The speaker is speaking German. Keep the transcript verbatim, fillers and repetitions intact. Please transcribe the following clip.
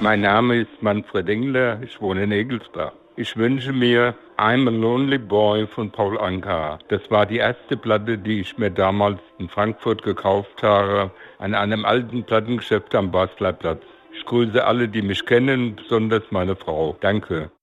Mein Name ist Manfred Engler, ich wohne in Egelsbach. Ich wünsche mir I'm a Lonely Boy von Paul Anka. Das war die erste Platte, die ich mir damals in Frankfurt gekauft habe, an einem alten Plattengeschäft am Basler Platz. Ich grüße alle, die mich kennen, besonders meine Frau. Danke.